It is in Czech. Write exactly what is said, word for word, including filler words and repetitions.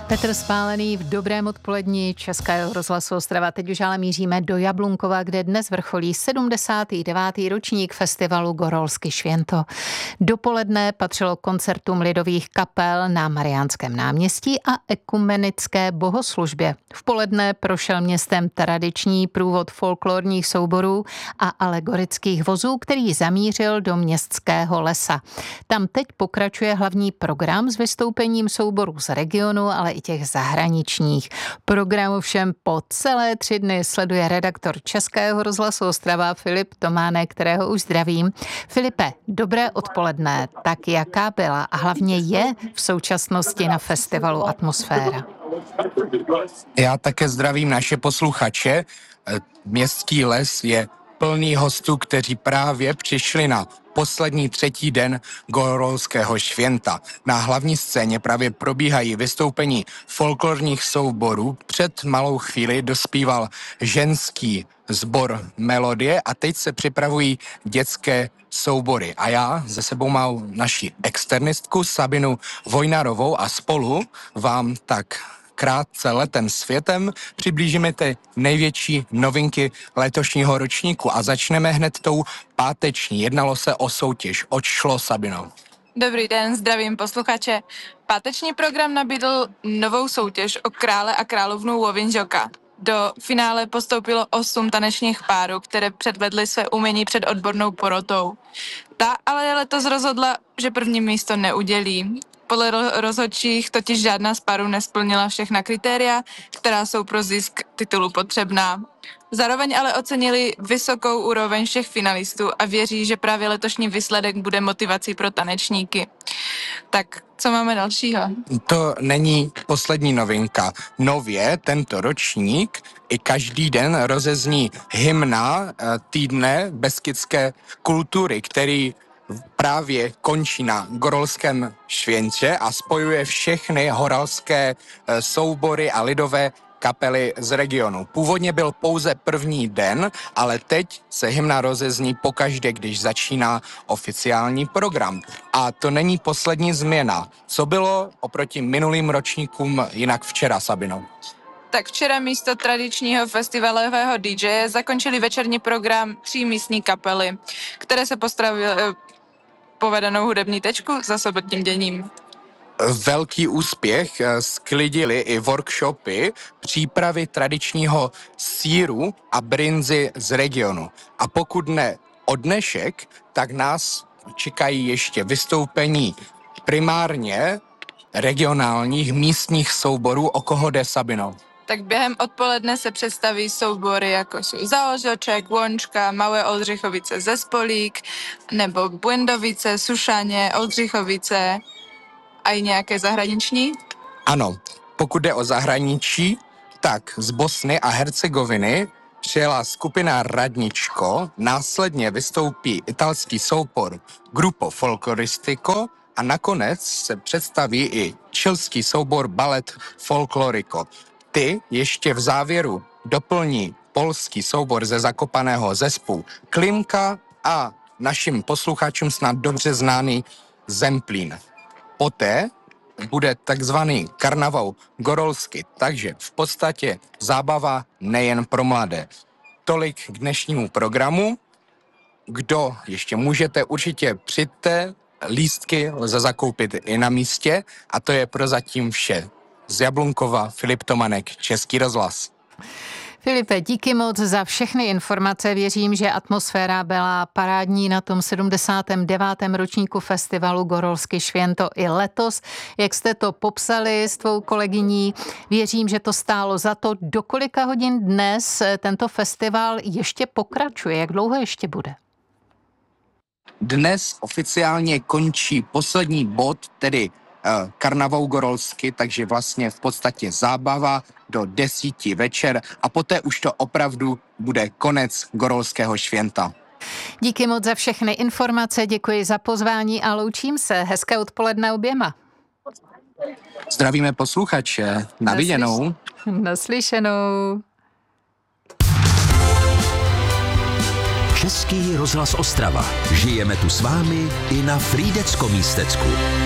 Petr Spálený v dobrém odpoledni Českého rozhlasu Ostrava. Teď už ale míříme do Jablunkova, kde dnes vrcholí sedmdesátý devátý ročník festivalu Gorolsky Święto. Dopoledne patřilo koncertům lidových kapel na Mariánském náměstí a ekumenické bohoslužbě. V poledne prošel městem tradiční průvod folklorních souborů a alegorických vozů, který zamířil do městského lesa. Tam teď pokračuje hlavní program s vystoupením souborů z regionu, ale i těch zahraničních. Program všem po celé tři dny sleduje redaktor Českého rozhlasu Ostrava Filip Tománek, kterého už zdravím. Filipe, dobré odpoledne. Tak jaká byla a hlavně je v současnosti na festivalu atmosféra? Já také zdravím naše posluchače. Městský les je plný hostů, kteří právě přišli na poslední třetí den Gorolského Święta. Na hlavní scéně právě probíhají vystoupení folklorních souborů. Před malou chvíli dospíval ženský sbor Melodie a teď se připravují dětské soubory. A já ze sebou mám naši externistku Sabinu Vojnarovou a spolu vám tak krátce letem světem přiblížíme ty největší novinky letošního ročníku a začneme hned tou páteční. Jednalo se o soutěž. Oč šlo, Sabino? Dobrý den, zdravím posluchače. Páteční program nabídl novou soutěž o krále a královnu Łowieńsioka. Do finále postoupilo osm tanečních párů, které předvedly své umění před odbornou porotou. Ta ale letos rozhodla, že první místo neudělí. Podle rozhodčích totiž žádná z párů nesplnila všechna kritéria, která jsou pro zisk titulu potřebná. Zároveň ale ocenili vysokou úroveň všech finalistů a věří, že právě letošní výsledek bude motivací pro tanečníky. Tak, co máme dalšího? To není poslední novinka. Nově tento ročník i každý den rozezní hymna týdne beskydské kultury, který právě končí na Gorolském Święcie a spojuje všechny horalské soubory a lidové kapely z regionu. Původně byl pouze první den, ale teď se hymna rozezní pokaždé, když začíná oficiální program. A to není poslední změna. Co bylo oproti minulým ročníkům jinak včera, Sabino? Tak včera místo tradičního festivalového dý džeje zakončili večerní program tří místní kapely, které se postravily povedenou hudební tečku za sobotním děním. Velký úspěch sklidily i workshopy přípravy tradičního sýru a brinzy z regionu. A pokud ne o dnešek, tak nás čekají ještě vystoupení primárně regionálních místních souborů. O koho jde, Sabino? Tak během odpoledne se představí soubory jako jsou Zaožoček, Łączka, Małe Oldřichovice, Zespolík, nebo Błędovice, Sušaně, Oldřichovice a i nějaké zahraniční? Ano, pokud jde o zahraničí, tak z Bosny a Hercegoviny přijela skupina Radničko, následně vystoupí italský soubor Gruppo Folkloristico a nakonec se představí i chilský soubor Ballet Folklorico. Ty ještě v závěru doplní polský soubor ze Zakopaného zespolu Klimka a našim posluchačům snad dobře známý Zemplín. Poté bude takzvaný karnaval Gorolsky, takže v podstatě zábava nejen pro mladé. Tolik k dnešnímu programu. Kdo ještě můžete, určitě přijďte, lístky lze zakoupit i na místě a to je prozatím vše. Z Jablunkova Filip Tománek, Český rozhlas. Filipe, díky moc za všechny informace. Věřím, že atmosféra byla parádní na tom sedmdesátém devátém ročníku festivalu Gorolsky Święto i letos. Jak jste to popsali s tvou kolegyní, věřím, že to stálo za to. Do kolika hodin dnes tento festival ještě pokračuje? Jak dlouho ještě bude? Dnes oficiálně končí poslední bod, tedy uh, karnaval Gorolsky, takže vlastně v podstatě zábava do desíti večer a poté už to opravdu bude konec Gorolského Święta. Díky moc za všechny informace, děkuji za pozvání a loučím se. Hezké odpoledne oběma. Zdravíme posluchače. Na viděnou. Naslyšenou. Český rozhlas Ostrava. Žijeme tu s vámi i na Frýdecko-Místecku.